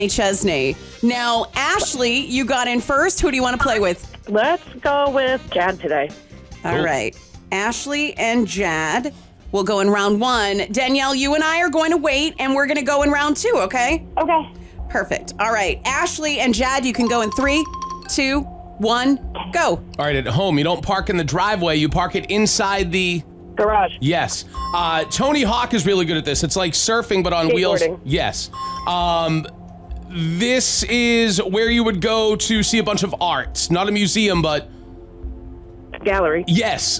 Chesney. Now, Ashley, you got in first. Who do you want to play with? Let's go with Jad today. All right. Ashley and Jad will go in round one. Danielle, you and I are going to wait, and we're going to go in round two, okay? Okay. Perfect. All right. Ashley and Jad, you can go in 3, 2, 1, go. All right, at home, you don't park in the driveway. You park it inside the... Garage. Yes. Tony Hawk is really good at this. It's like surfing, but on wheels. Yes. This is where you would go to see a bunch of art. Not a museum, but... Gallery. Yes.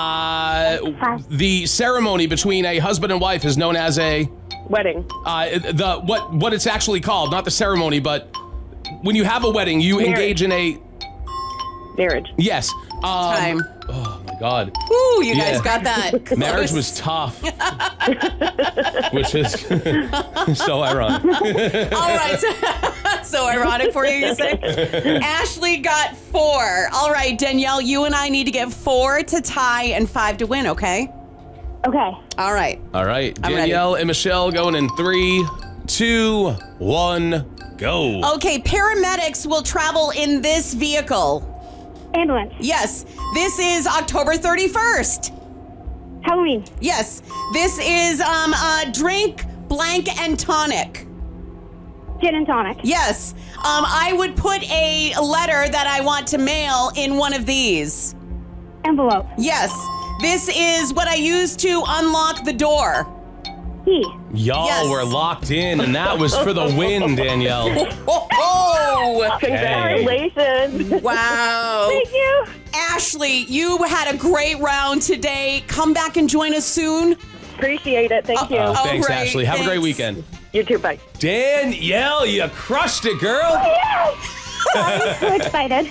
The ceremony between a husband and wife is known as a... Wedding. What it's actually called, not the ceremony, but when you have a wedding, you engage in a... Marriage. Yes. Time. Oh, my God. Ooh, you guys got that. Close. Marriage was tough. Which is so ironic. All right. So ironic for you, you say? Ashley got 4. All right, Danielle, you and I need to get 4 to tie and 5 to win, okay? Okay. All right. All right. I'm Danielle ready. and Michelle going in 3, 2, 1, go. Okay, paramedics will travel in this vehicle. Ambulance. Yes. This is October 31st. Halloween. Yes. This is drink blank and tonic. Gin and tonic. Yes. I would put a letter that I want to mail in one of these. Envelope. Yes. This is what I use to unlock the door. Key. Y'all were locked in, and that was for the win, Danielle. Oh! Congratulations. Wow. Thank you. Ashley, you had a great round today. Come back and join us soon. Appreciate it. Thank you. Thanks, great. Ashley. Have a great Thanks. weekend. You too. Bye. Danielle, you crushed it, girl. I'm so excited.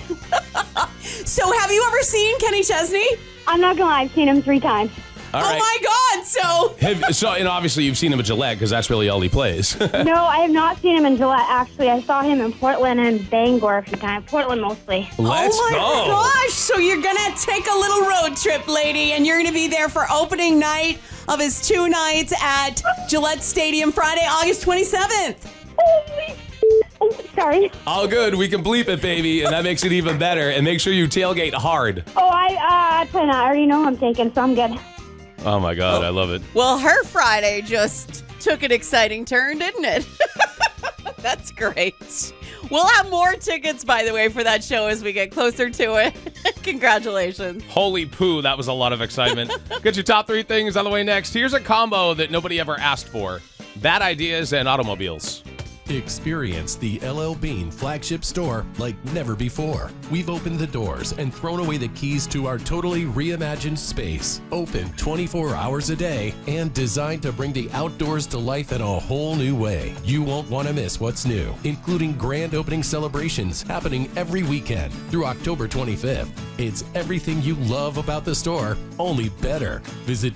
So have you ever seen Kenny Chesney? I'm not gonna lie, I've seen him 3 times. All right. Oh my God, And obviously you've seen him at Gillette because that's really all he plays. No, I have not seen him in Gillette, actually. I saw him in Portland and Bangor a few times. Portland mostly. Let's oh my go. gosh, so you're gonna take a little road trip, lady, and you're gonna be there for opening night of his 2 nights at Gillette Stadium Friday, August 27th. Holy Oh, sorry. All good. We can bleep it, baby, and that makes it even better. And make sure you tailgate hard. Oh, I plan. I already know I'm taking, so I'm good. Oh, my God. I love it. Well, her Friday just took an exciting turn, didn't it? That's great. We'll have more tickets, by the way, for that show as we get closer to it. Congratulations. Holy poo, that was a lot of excitement. Get your top 3 things on the way next. Here's a combo that nobody ever asked for. Bad ideas and automobiles. Experience the LL Bean flagship store like never before. We've opened the doors and thrown away the keys to our totally reimagined space. Open 24 hours a day and designed to bring the outdoors to life in a whole new way. You won't want to miss what's new, including grand opening celebrations happening every weekend through October 25th. It's everything you love about the store, only better. Visit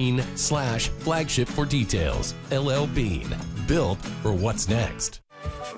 LLBean/flagship for details. LL Bean, built for what's next.